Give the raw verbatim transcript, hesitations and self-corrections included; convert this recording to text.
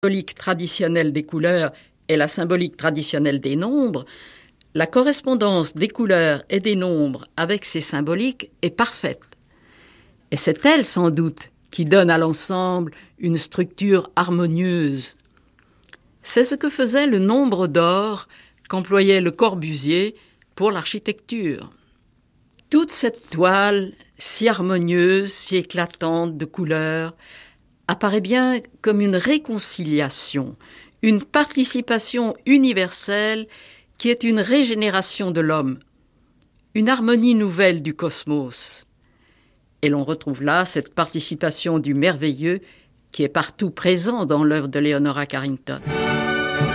symbolique traditionnelle des couleurs et la symbolique traditionnelle des nombres, la correspondance des couleurs et des nombres avec ces symboliques est parfaite. Et c'est elle, sans doute, qui donne à l'ensemble une structure harmonieuse. C'est ce que faisait le nombre d'or qu'employait Le Corbusier pour l'architecture. Toute cette toile, si harmonieuse, si éclatante de couleurs, apparaît bien comme une réconciliation, une participation universelle qui est une régénération de l'homme, une harmonie nouvelle du cosmos. Et l'on retrouve là cette participation du merveilleux qui est partout présent dans l'œuvre de Leonora Carrington.